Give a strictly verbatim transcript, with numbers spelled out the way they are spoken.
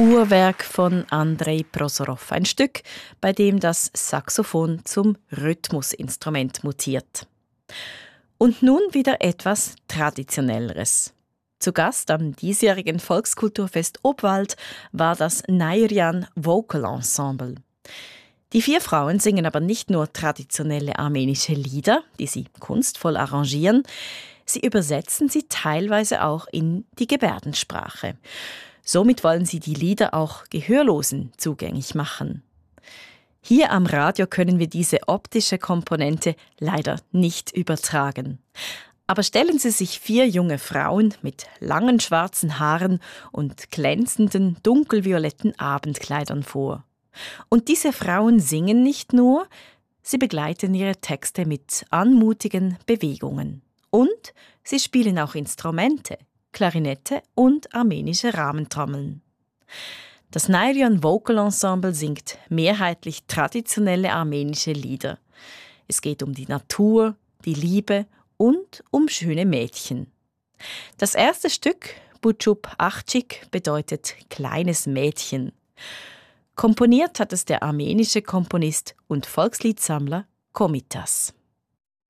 Uhrwerk von Andrei Prosorow. Ein Stück, bei dem das Saxophon zum Rhythmusinstrument mutiert. Und nun wieder etwas Traditionelleres. Zu Gast am diesjährigen Volkskulturfest Obwald war das Nairian Vocal Ensemble. Die vier Frauen singen aber nicht nur traditionelle armenische Lieder, die sie kunstvoll arrangieren, sie übersetzen sie teilweise auch in die Gebärdensprache. Somit wollen sie die Lieder auch Gehörlosen zugänglich machen. Hier am Radio können wir diese optische Komponente leider nicht übertragen. Aber stellen Sie sich vier junge Frauen mit langen schwarzen Haaren und glänzenden dunkelvioletten Abendkleidern vor. Und diese Frauen singen nicht nur, sie begleiten ihre Texte mit anmutigen Bewegungen. Und sie spielen auch Instrumente, Klarinette und armenische Rahmentrommeln. Das Nairian Vocal Ensemble singt mehrheitlich traditionelle armenische Lieder. Es geht um die Natur, die Liebe und um schöne Mädchen. Das erste Stück, Buçuk Ahçık, bedeutet kleines Mädchen. Komponiert hat es der armenische Komponist und Volksliedsammler Komitas.